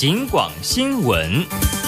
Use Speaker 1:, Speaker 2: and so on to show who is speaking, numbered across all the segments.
Speaker 1: 警广新闻。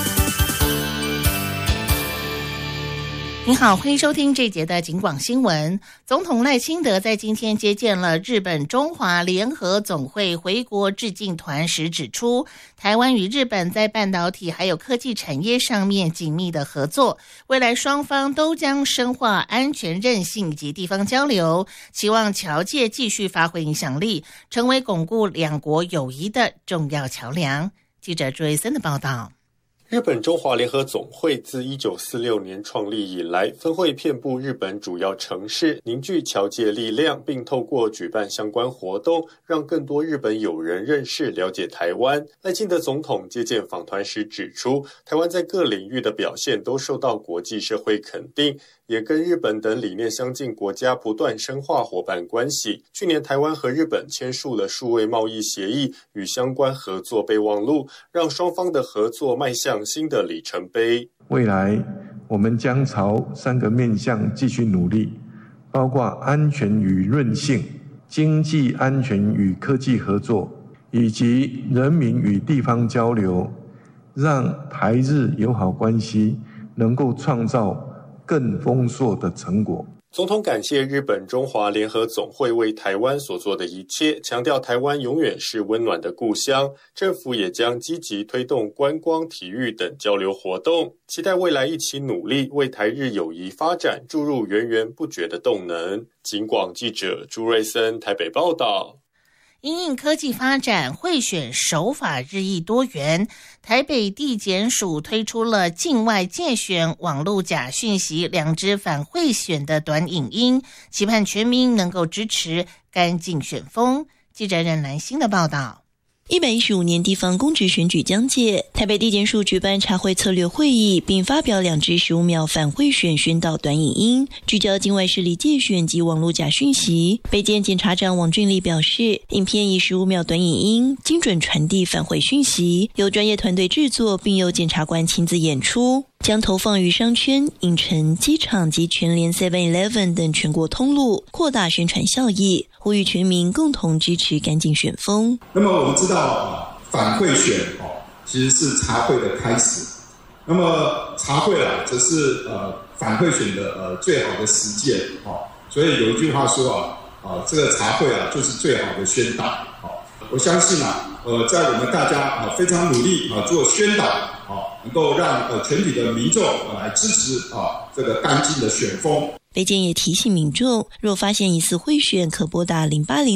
Speaker 2: 你好，欢迎收听这节的警广新闻。总统赖清德在今天接见了日本中华联合总会回国致敬团时指出，台湾与日本在半导体还有科技产业上面紧密的合作，未来双方都将深化安全韧性以及地方交流，期望侨界继续发挥影响力，成为巩固两国友谊的重要桥梁。记者朱维森的报道。
Speaker 3: 日本中华联合总会自1946年创立以来，分会遍布日本主要城市，凝聚侨界力量，并透过举办相关活动，让更多日本友人认识了解台湾。赖清德总统接见访团时指出，台湾在各领域的表现都受到国际社会肯定，也跟日本等理念相近国家不断深化伙伴关系。去年台湾和日本签署了数位贸易协议与相关合作备忘录，让双方的合作迈向新的里程碑。
Speaker 4: 未来我们将朝3个面向继续努力，包括安全与韧性、经济安全与科技合作，以及人民与地方交流，让台日友好关系能够创造更丰硕的成果。
Speaker 3: 总统感谢日本中华联合总会为台湾所做的一切，强调台湾永远是温暖的故乡。政府也将积极推动观光、体育等交流活动，期待未来一起努力，为台日友谊发展注入源源不绝的动能。警广记者朱瑞森台北报道。
Speaker 2: 因应科技发展，贿选手法日益多元，台北地检署推出了境外介选、网络假讯息2支反贿选的短影音，期盼全民能够支持干净选风。记者任兰心的报道。
Speaker 5: 115年地方公职选举将届，台北地检署举办查贿策略会议，并发表2支15秒反贿选宣导短影音，聚焦境外势力介选及网络假讯息。北检检察长王俊立表示，影片以15秒短影音精准传递反贿讯息，由专业团队制作，并由检察官亲自演出，将投放于商圈、影城、机场及全联 7-Eleven 等全国通路，扩大宣传效益，呼吁全民共同支持干净选风。
Speaker 6: 那么我们知道反贿选其实是查贿的开始，那么查贿则是反贿选的最好的实践所以有一句话说这个查贿就是最好的宣导我相信在我们大家非常努力做宣导能够让全体的民众来支持这个干净的选风。
Speaker 5: 北检也提醒民众，若发现疑似贿选，可拨打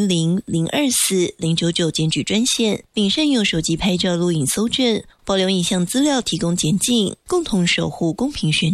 Speaker 5: 0800-024-099检举专线，并善用手机拍照录影搜证，保留影像资料提供检警，共同守护公平选举。